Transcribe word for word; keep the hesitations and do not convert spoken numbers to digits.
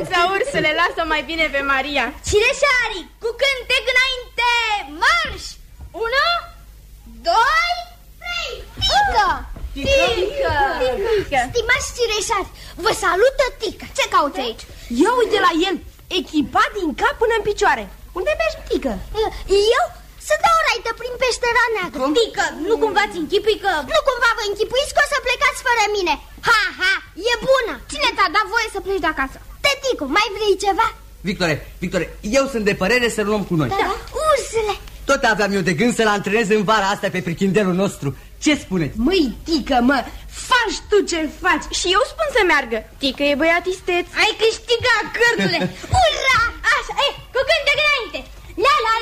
Anunță, ursule, lasă mai bine pe Maria. Cireșarii, cu cântec înainte, marș! Unu, doi, trei, Tică! Tică! Tică! Stimați cireșari, vă salută Tică. Ce cauți aici? Ia uite la el, echipat din cap până în picioare. Unde mergi, Tică? Eu? Să dau o raită prin peștera neagră. Tică, nu cumva ți închipui că... Nu cumva vă închipuiți că o să plecați fără mine. Ha, ha, e bună. Cine ți-a dat voie să pleci de acasă? Tăticu, mai vrei ceva? Victore, Victore, eu sunt de părere să luăm cu noi. Da, da. Ursule. Tot aveam eu de gând să-l antrenez în vara asta pe prichindelul nostru. Ce spuneți? Măi, Tică, mă, faci tu ce faci. Și eu spun să meargă. Tică e băiat isteț. Ai câștigat, cărnule. Ura! Așa, e, cu cântec înainte. La la